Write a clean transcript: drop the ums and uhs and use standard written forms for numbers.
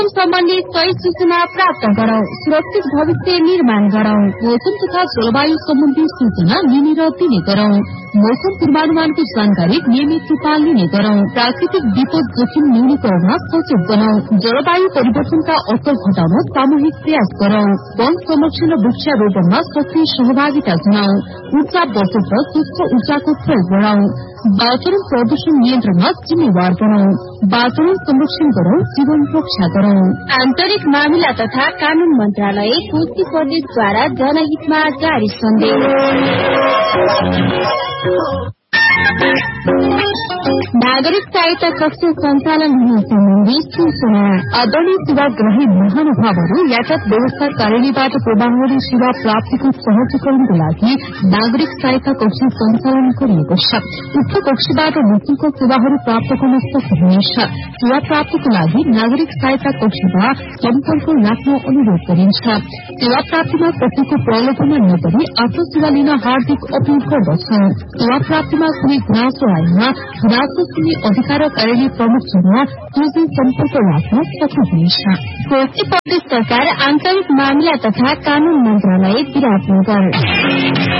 सम्बन्धी सही सूचना प्राप्त गरौं, सुरक्षित भविष्य निर्माण गरौं। मौसम तथा जलवायु सम्बन्धी सूचना लिने र दिने गरौं। मौसम पूर्वानुमानको जानकारी नियमित रूपमा लिने गरौं। प्राकृतिक विपद जोखिम न्यूनीकरण सचेत बनाऊ। जलवायु परिवर्तनका असर घटाउन सामूहिक प्रयास गरौं। वन संरक्षण र वृक्षारोपणमा सक्रिय सहभागिता जनाऊ। ऊर्जा बचत र स्वच्छ ऊर्जाको प्रयोग गरौं। वातावरण प्रदूषण नियन्त्रणमा जिम्मेवार बनाऊ। वातावरण संरक्षण गरौं, जीवन रक्षा गरौं। आन्तरिक मामिला तथा कानून मन्त्रालय कोशी प्रदेशद्वारा जनहितमा जारी सन्देश। नागरिक सहायता कक्ष सञ्चालन हुने सम्बन्धी सूचना। आदरणीय सेवाग्राही महानुभावहरू यातायात व्यवस्था कार्यालयबाट प्रवाहरी सेवा प्राप्तिको सहजीकरणको लागि नागरिक सहायता कक्ष सञ्चालन गरिएको छ। उक्त कक्षबाट निशुल्क सेवाहरू प्राप्त गर्न सक्नुहुनेछ। सेवा प्राप्तिको लागि नागरिक सहायता कक्षमा सम्पर्क राख्न अनुरोध गरिन्छ। सेवा प्राप्तिमा कसैको प्रलोभनमा नपरी आत्मसेवा लिन हार्दिक अपील गर्दछौ। सेवा प्राप्तिमा कुनै गुनासो आएमा गुनासो सुन्ने अधिकार कार्यालय प्रमुखसँग सोझै सम्पर्क राख्न सक्नुहुनेछ। कोशी प्रदेश सरकार आन्तरिक मामिला तथा कानून मन्त्रालय विराटनगर।